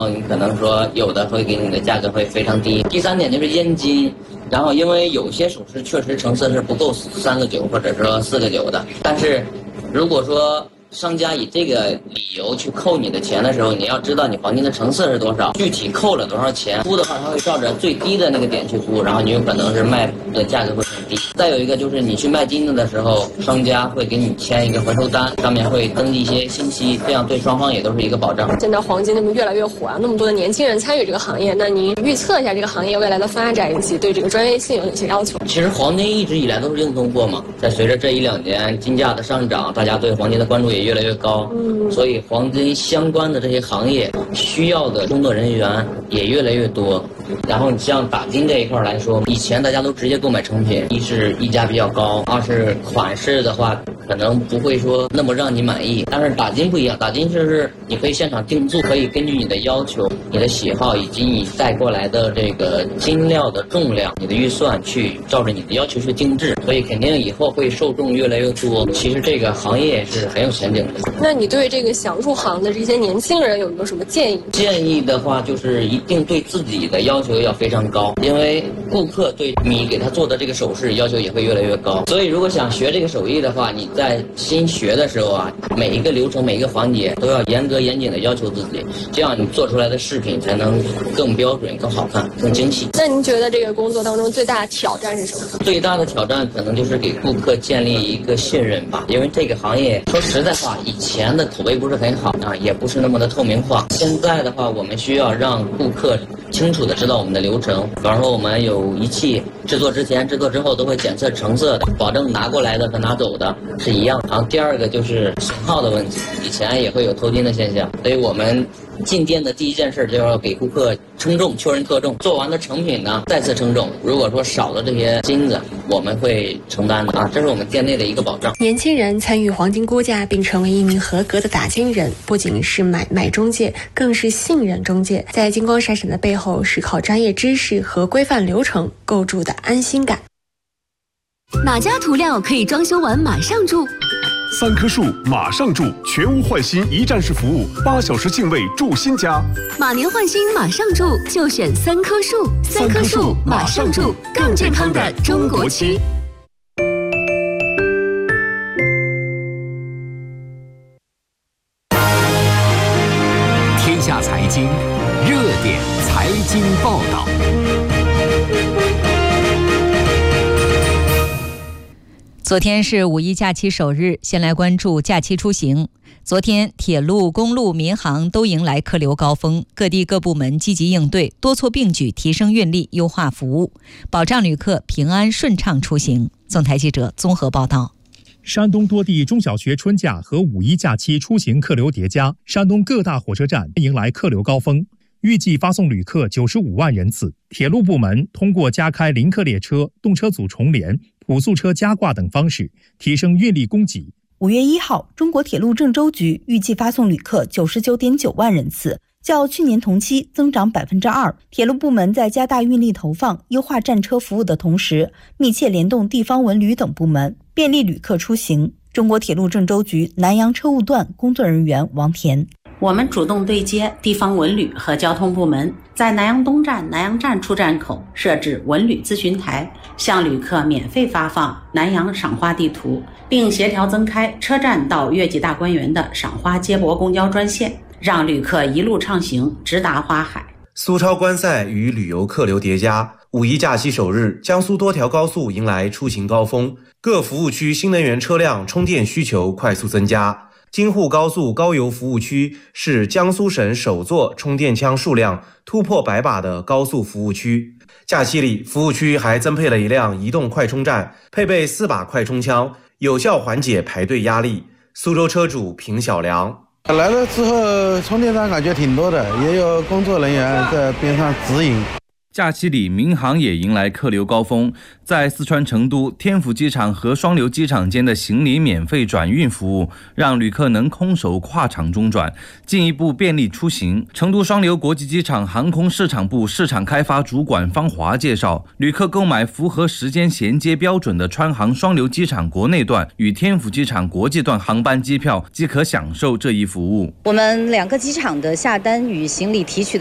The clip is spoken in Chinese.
你可能说有的会给你的价格会非常低。第3点就是验金，然后因为有些首饰确实成色是不够3个9或者说4个9的，但是如果说商家以这个理由去扣你的钱的时候，你要知道你黄金的成色是多少，具体扣了多少钱。估的话，他会照着最低的那个点去估，然后你有可能是卖的价格会很低。再有一个就是你去卖金子的时候，商家会给你签一个回收单，上面会登记一些信息，这样对双方也都是一个保障。 现在黄金那么越来越火啊，那么多的年轻人参与这个行业，那您预测一下这个行业未来的发展以及对这个专业性有哪些要求？ 其实黄金一直以来都是硬通货嘛，在随着这1-2年金价的上涨，大家对黄金的关注也越来越高。所以黄金相关的这些行业需要的工作人员也越来越多。然后你像打金这一块来说，以前大家都直接购买成品，一是溢价比较高，二是款式的话可能不会说那么让你满意。但是打金不一样，打金就是你可以现场定做，可以根据你的要求、你的喜好以及你带过来的这个金料的重量、你的预算去照着你的要求去定制，所以肯定以后会受众越来越多。其实这个行业是很有前景的。 那你对这个想入行的这些年轻人有没有什么建议？ 建议的话就是一定对自己的要求要非常高，因为顾客对你给他做的这个首饰要求也会越来越高。所以如果想学这个手艺的话，你在新学的时候啊，每一个流程每一个环节都要严格严谨的要求自己，这样你做出来的饰品才能更标准、更好看、更精细。 那您觉得这个工作当中最大的挑战是什么？ 最大的挑战可能就是给顾客建立一个信任吧，因为这个行业说实在话，以前的口碑不是很好啊，也不是那么的透明化。现在的话，我们需要让顾客清楚的知道我们的流程，比方说我们有仪器制作之前、制作之后都会检测成色的，保证拿过来的和拿走的是一样。然后第二个就是型号的问题，以前也会有偷金的现象，所以我们进店的第一件事就要给顾客称重，确认克重，做完的成品呢再次称重。如果说少了这些金子，我们会承担的啊，这是我们店内的一个保障。 年轻人参与黄金估价并成为一名合格的打金人，不仅是买卖中介，更是信任中介。在金光闪闪的背后，是靠专业知识和规范流程构筑的安心感。 哪家涂料可以装修完马上住 ？3棵树马上住，全屋换新一站式服务，8小时净位住新家。 马年换新马上住，就选3棵树。3棵树马上住，更健康的中国区。 天下财经热点财经报道。 昨天是5一假期首日，先来关注假期出行。昨天，铁路、公路、民航都迎来客流高峰，各地各部门积极应对，多措并举，提升运力，优化服务，保障旅客平安顺畅出行。总台记者综合报道。 山东多地中小学春假和5一假期出行客流叠加，山东各大火车站迎来客流高峰，预计发送旅客95万人次。铁路部门通过加开临客列车、动车组重联、普速车加挂等方式，提升运力供给。 5月1号，中国铁路郑州局预计发送旅客99.9万人次，较去年同期增长2%。铁路部门在加大运力投放、优化站车服务的同时，密切联动地方文旅等部门，便利旅客出行。中国铁路郑州局南阳车务段工作人员王田： 我们主动对接地方文旅和交通部门，在南阳东站、南阳站出站口设置文旅咨询台，向旅客免费发放南阳赏花地图，并协调增开车站到月季大观园的赏花接驳公交专线，让旅客一路畅行，直达花海。 苏超观赛与旅游客流叠加，5一假期首日，江苏多条高速迎来出行高峰，各服务区新能源车辆充电需求快速增加。京沪高速高油服务区是江苏省首座充电枪数量突破100把的高速服务区。假期里，服务区还增配了一辆移动快充站，配备4把快充枪，有效缓解排队压力。苏州车主平小良： 来了之后，充电站感觉挺多的，也有工作人员在边上指引。 假期里，民航也迎来客流高峰。在四川成都、天府机场和双流机场间的行李免费转运服务，让旅客能空手跨场中转，进一步便利出行。成都双流国际机场航空市场部市场开发主管方华介绍，旅客购买符合时间衔接标准的川航双流机场国内段与天府机场国际段航班机票，即可享受这一服务。 我们2个机场的下单与行李提取